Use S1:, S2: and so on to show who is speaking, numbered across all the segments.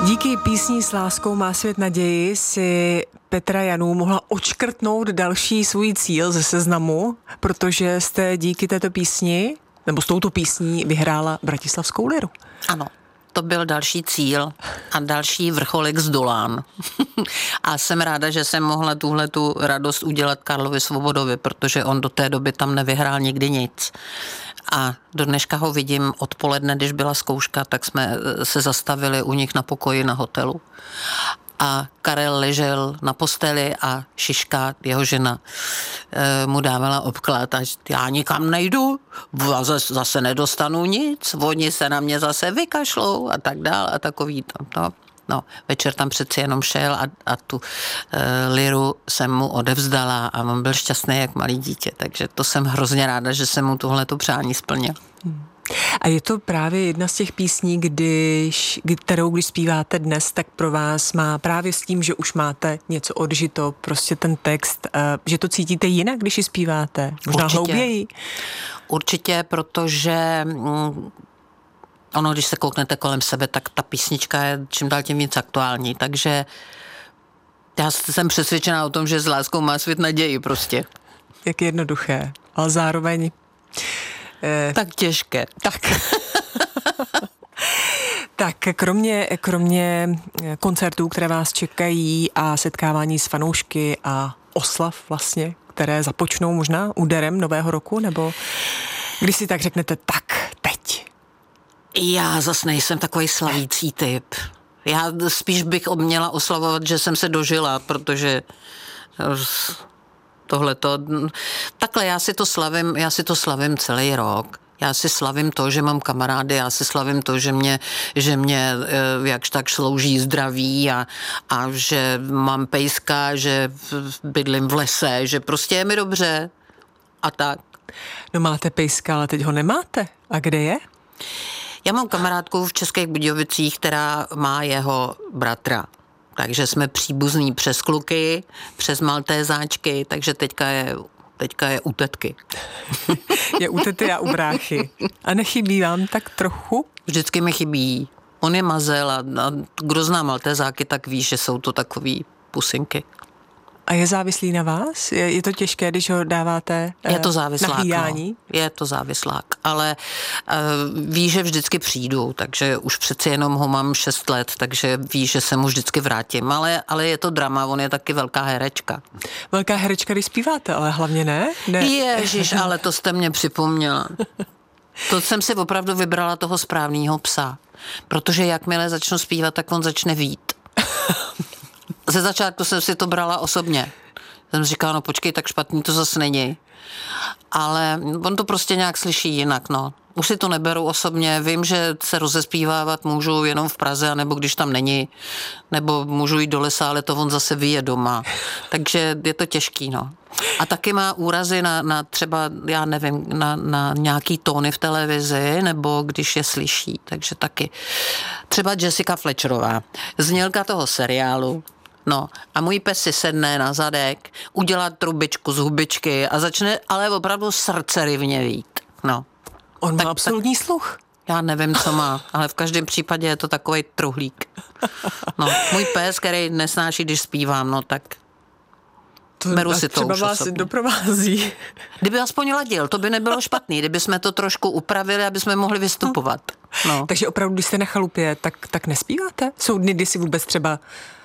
S1: Díky písni S láskou má svět naději si Petra Janů mohla odškrtnout další svůj cíl ze seznamu, protože jste díky této písni, nebo s touto písní vyhrála Bratislavskou liru.
S2: Ano, to byl další cíl a další vrcholek zdolán. A jsem ráda, že jsem mohla tuhletu radost udělat Karlovi Svobodovi, protože on do té doby tam nevyhrál nikdy nic. A do dneška ho vidím odpoledne, když byla zkouška, tak jsme se zastavili u nich na pokoji na hotelu. A Karel ležel na posteli a Šiška, jeho žena, mu dávala obklad a já nikam nejdu, zase nedostanu nic, oni se na mě zase vykašlou a tak dál a takový to. No, večer tam přeci jenom šel a tu liru jsem mu odevzdala a on byl šťastný jak malý dítě, takže to jsem hrozně ráda, že jsem mu tuhleto přání splnil.
S1: A je to právě jedna z těch písní, kterou když zpíváte dnes, tak pro vás má právě s tím, že už máte něco odžito, prostě ten text, že to cítíte jinak, když ji zpíváte? Možná hlouběji?
S2: Určitě, protože ono, když se kouknete kolem sebe, tak ta písnička je čím dál tím víc aktuální, takže já jsem přesvědčená o tom, že S láskou má svět naději prostě.
S1: Jak jednoduché, ale zároveň
S2: tak těžké.
S1: Tak. Tak kromě koncertů, které vás čekají a setkávání s fanoušky a oslav vlastně, které započnou možná úderem nového roku, nebo když si tak řeknete tak, teď? Já
S2: zase nejsem takový slavící typ. Já spíš bych měla oslavovat, že jsem se dožila, protože tohleto, takhle já si to slavím celý rok. Já si slavím to, že mám kamarády, já si slavím to, že mě jakž tak slouží zdraví a že mám pejska, že bydlím v lese, že prostě je mi dobře a tak.
S1: No máte pejska, ale teď ho nemáte. A kde je?
S2: Já mám kamarádku v Českých Budějovicích, která má jeho bratra. Takže jsme příbuzní přes kluky, přes maltézáčky, takže teďka je u tetky.
S1: Je u tety a u bráchy. A nechybí vám tak trochu?
S2: Vždycky mi chybí. On je mazel a kdo zná maltézáky, tak ví, že jsou to takový pusinky.
S1: A je závislý na vás? Je to těžké, když ho dáváte
S2: je to závislák,
S1: na hlídání?
S2: No. Je to závislák, ale ví, že vždycky přijdu, takže už přeci jenom ho mám 6 let, takže ví, že se mu vždycky vrátím, ale je to drama, on je taky velká herečka.
S1: Velká herečka, když zpíváte, ale hlavně ne?
S2: Ježiš, ale to jste mě připomněla. To jsem si opravdu vybrala toho správného psa, protože jakmile začnu zpívat, tak on začne vít. Ze začátku jsem si to brala osobně. Jsem si říkala, no počkej, tak špatný to zase není. Ale on to prostě nějak slyší jinak, no. Už si to neberu osobně, vím, že se rozespívávat můžu jenom v Praze, nebo když tam není, nebo můžu jít do lesa, ale to on zase vyje doma. Takže je to těžký, no. A taky má úrazy na třeba, já nevím, na nějaký tóny v televizi, nebo když je slyší, takže taky. Třeba Jessica Fletcherová, znělka toho seriálu. No a můj pes si sedne na zadek, udělá trubičku z hubičky a začne ale opravdu srdcerivně vít. No.
S1: On má absolutní sluch.
S2: Já nevím, co má, ale v každém případě je to takovej truhlík. No, můj pes, který nesnáší, když zpívám, no tak beru si to
S1: třeba
S2: už
S1: vás
S2: osobně.
S1: Doprovází.
S2: Kdyby aspoň ladil, to by nebylo špatný, kdyby jsme to trošku upravili, aby jsme mohli vystupovat. No.
S1: Takže opravdu, když jste na chalupě, tak nespíváte? Jsou dny, kdy si vůbec třeba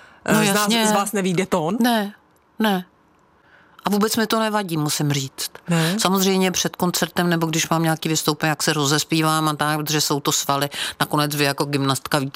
S1: z vás nevyjde tón?
S2: Ne. A vůbec mi to nevadí, musím říct.
S1: Ne?
S2: Samozřejmě před koncertem, nebo když mám nějaký vystoupení, jak se rozespívám a tak, protože jsou to svaly. Nakonec vy jako gymnastka víte,